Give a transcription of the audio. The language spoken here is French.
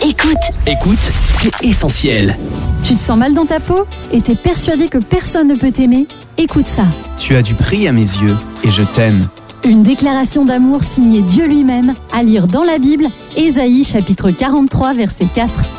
Écoute, c'est essentiel. Tu te sens mal dans ta peau et t'es persuadé que personne ne peut t'aimer? Écoute ça. Tu as du prix à mes yeux et je t'aime. Une déclaration d'amour signée Dieu lui-même, à lire dans la Bible, Ésaïe chapitre 43, verset 4.